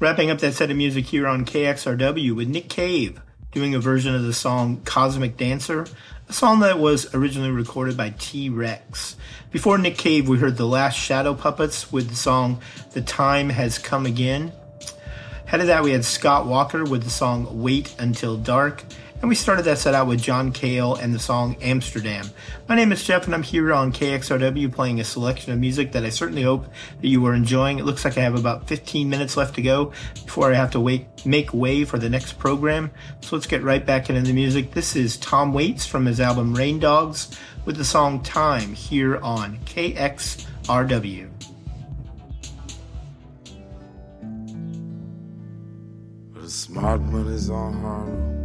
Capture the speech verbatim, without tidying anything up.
Wrapping up that set of music here on K X R W with Nick Cave doing a version of the song Cosmic Dancer, a song that was originally recorded by T-Rex. Before Nick Cave, we heard the Last Shadow Puppets with the song The Time Has Come Again. Ahead of that, we had Scott Walker with the song Wait Until Dark. And we started that set out with John Cale and the song Amsterdam. My name is Jeff, and I'm here on K X R W playing a selection of music that I certainly hope that you are enjoying. It looks like I have about fifteen minutes left to go before I have to wait, make way for the next program. So let's get right back into the music. This is Tom Waits from his album Rain Dogs with the song Time here on K X R W. The smart money's on Harlem.